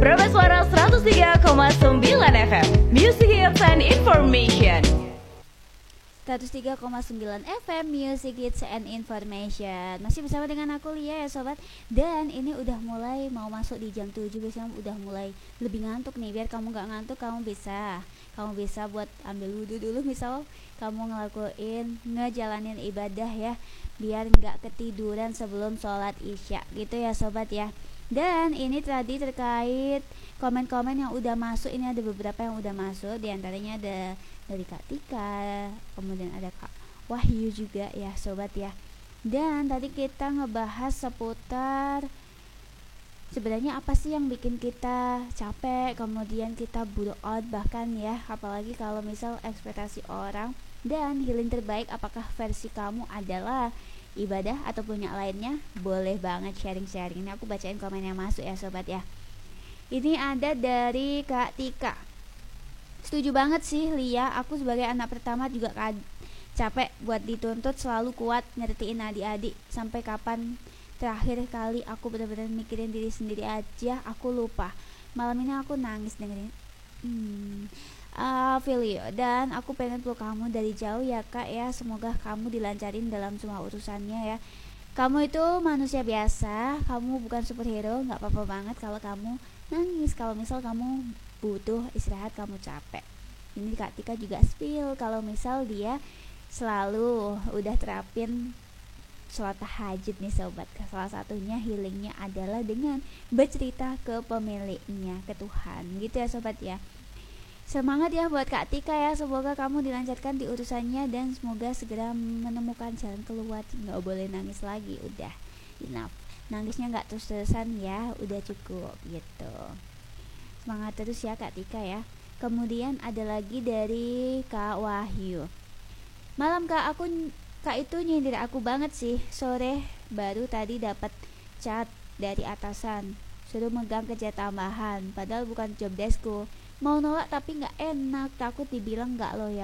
Perba Suara 103,9 FM, Music Hits and Information. 103,9 FM Music Hits and Information. Masih bersama dengan aku Lia ya sobat. Dan ini udah mulai mau masuk di jam 7. Biasanya udah mulai lebih ngantuk nih. Biar kamu gak ngantuk, kamu bisa buat ambil wudhu dulu. Misal kamu ngejalanin ibadah ya, biar gak ketiduran sebelum sholat isya gitu ya sobat ya. Dan ini tadi terkait komen-komen yang udah masuk. Ini ada beberapa yang udah masuk. Di antaranya ada dari Kak Tika, kemudian ada Kak Wahyu juga ya sobat ya. Dan tadi kita ngebahas seputar sebenarnya apa sih yang bikin kita capek, kemudian kita burn out bahkan ya, apalagi kalau misal ekspektasi orang. Dan healing terbaik apakah versi kamu adalah ibadah ataupun yang lainnya? Boleh banget sharing-sharing. Ini aku bacain komen yang masuk ya sobat ya. Ini ada dari Kak Tika. Setuju banget sih Lia, aku sebagai anak pertama juga capek buat dituntut selalu kuat ngertiin adik-adik. Sampai kapan terakhir kali aku benar-benar mikirin diri sendiri aja aku lupa. Malam ini aku nangis dengerin Filio, dan aku pengen peluk kamu dari jauh ya Kak ya. Semoga kamu dilancarin dalam semua urusannya ya. Kamu itu manusia biasa, kamu bukan superhero. Gak apa-apa banget kalau kamu nangis, kalau misal kamu butuh istirahat, kamu capek. Ini Kak Tika juga spill kalau misal dia selalu udah terapin sholat tahajud nih sobat. Salah satunya healingnya adalah dengan bercerita ke pemiliknya, ke Tuhan gitu ya sobat ya. Semangat ya buat Kak Tika ya. Semoga kamu dilancarkan di urusannya dan semoga segera menemukan jalan keluar. Gak boleh nangis lagi, udah enough. Nangisnya gak terus-terusan ya, udah cukup gitu. Semangat terus ya Kak Tika ya. Kemudian ada lagi dari Kak Wahyu. Malam Kak itu nyindir aku banget sih. Sore baru tadi dapat chat dari atasan, suruh megang kerja tambahan padahal bukan job deskku. Mau nolak tapi gak enak, takut dibilang gak loyal.